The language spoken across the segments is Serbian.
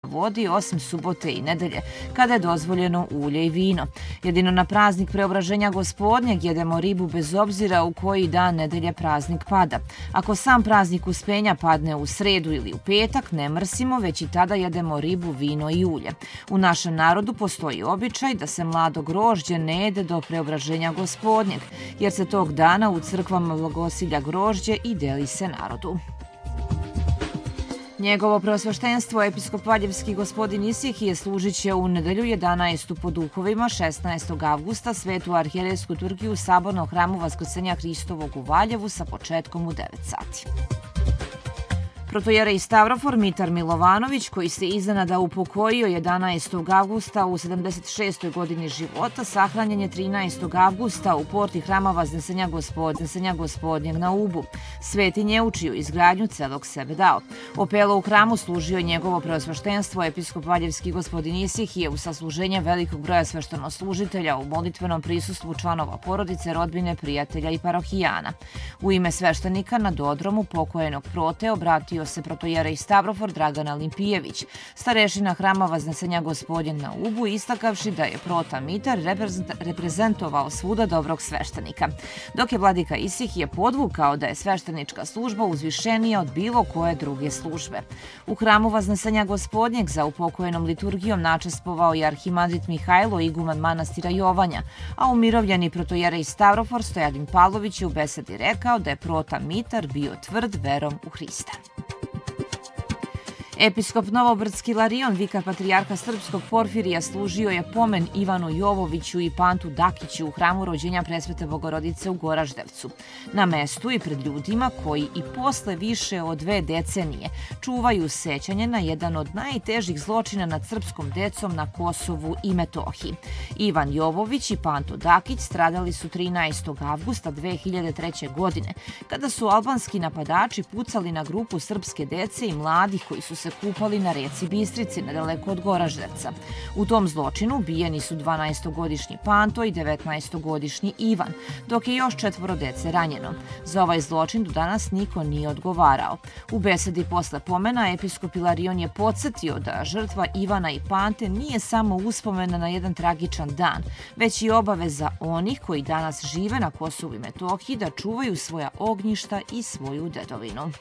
vodi osim subote i nedelje, kada je dozvoljeno ulje i vino. Jedino na praznik Preobraženja Gospodnjeg jedemo ribu bez obzira u koji dan nedelje praznik pada. Ako sam praznik Uspenja padne u sredu ili u petak, ne mrsimo, već i tada jedemo ribu, vino i ulje. U našem narodu postoji običaj da se mlado grožđe ne jede do Preobraženja Gospodnjeg, jer se tog dana u crkvama blagosilja grožđe i deli se narodu. Njegovo preosveštenstvo, episkop Valjevski gospodin Isihije, služit će u nedelju 11. po duhovima 16. avgusta Svetu arhijerejsku liturgiju Sabornog hramu Vaskrsenja Hristovog u Valjevu sa početkom u 9 sati. Protojerej Stavrofor Mitar Milovanović, koji se iznenada upokojio 11. avgusta u 76. godini života, sahranjen je 13. avgusta u porti hrama Vaznesenja Gospodnjeg na Ubu. Svetinj je učio izgradnju, celog sebe dao. Opelo u hramu služio je njegovo preosveštenstvo, episkop Valjevski gospodin Isihije, u sasluženje velikog broja sveštenoslužitelja u molitvenom prisustvu članova porodice, rodbine, prijatelja i parohijana. U ime sveštenika na dodromu pokojnog Prote obratio se protojerej Stavrofor Dragan Alimpijević, starešina hrama Vaznesenja Gospodnjeg na Ubu, istakavši da je Prota Mitar reprezentovao svuda dobrog sveštenika, dok je vladika Isihije podvukao da je sveštenička služba uzvišenija od bilo koje druge službe. U hramu Vaznesenja Gospodnjeg za upokojenom liturgijom načestvovao je arhimandrit Mihajlo, iguman manastira Jovanja, a umirovljeni protojerej Stavrofor Stojadin Pavlović je u besedi rekao da je Prota Mitar bio tvrd verom u Hrista. Episkop Novobrdski Ilarion, vikar patrijarha srpskog Porfirija, služio je pomen Ivanu Jovoviću i Pantu Dakiću u hramu rođenja Presvete Bogorodice u Goraždevcu, na mestu i pred ljudima koji i posle više od 2 decenije čuvaju sećanje na jedan od najtežih zločina nad srpskom decom na Kosovu i Metohiji. Ivan Jovović i Panto Dakić stradali su 13. avgusta 2003. godine, kada su albanski napadači pucali na grupu srpske dece i mladih koji su se kupali na reci Bistrici, nedaleko od Goraždevca. U tom zločinu ubijeni su 12-godišnji Panto i 19-godišnji Ivan, dok je još 4 dece ranjeno. Za ovaj zločin do danas niko nije odgovarao. U besedi posle pomena episkop Ilarion je podsjetio da žrtva Ivana i Pante nije samo uspomena na jedan tragičan dan, već i obaveza onih koji danas žive na Kosovu i Metohiji da čuvaju svoja ognjišta i svoju dedovinu.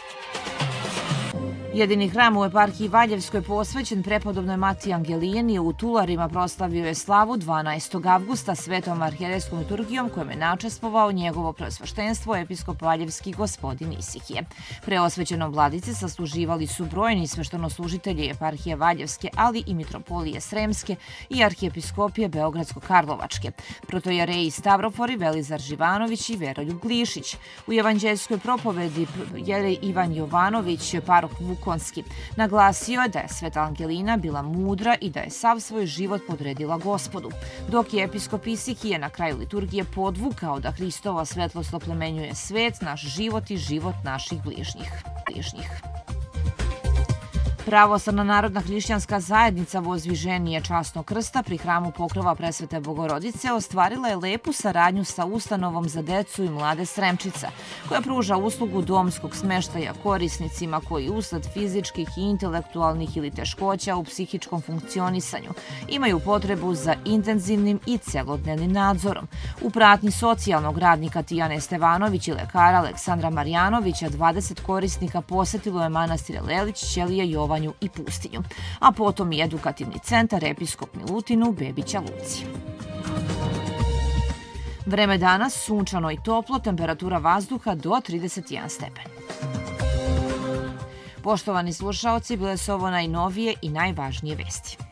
Jedini hram u eparhiji Valjevskoj posvećen prepodobnoj Matiji Angelijeni u Tularima proslavio je slavu 12. avgusta svetom arhijerejskom liturgijom kojem je načestvovao njegovo preosveštenstvo episkop Valjevski gospodin Isihije. Preosvećenom vladici sasluživali su brojni sveštenoslužitelji eparhije Valjevske, ali i mitropolije Sremske i arhijepiskopije Beogradsko-Karlovačke, protojereji Stavrofori Velizar Živanović i Veroljub Glišić. U evanđeljskoj propovedi jerej Ivan Jovanović, paroh Vukonski, naglasio je da je sveta Angelina bila mudra i da je sav svoj život podredila Gospodu, dok je episkop Isihije na kraju liturgije podvukao da Hristova svetlost oplemenjuje svet, naš život i život naših bližnjih. Pravoslavna narodna hrišćanska zajednica Vozdviženije časnog krsta pri hramu Pokrova Presvete Bogorodice ostvarila je lepu saradnju sa ustanovom za decu i mlade Sremčica, koja pruža uslugu domskog smeštaja korisnicima koji usled fizičkih i intelektualnih ili teškoća u psihičkom funkcionisanju imaju potrebu za intenzivnim i celodnevnim nadzorom. U pratnji socijalnog radnika Tijane Stevanović i lekara Aleksandra Marjanovića 20 korisnika posetilo je manastire Lelić, Ćelije, Jovanju i Pustinju, a potom i edukativni centar Episkop Milutin u Bebića Luci. Vreme danas sunčano i toplo, temperatura vazduha do 31 stepen. Poštovani slušaoci, bile su ovo najnovije i najvažnije vesti.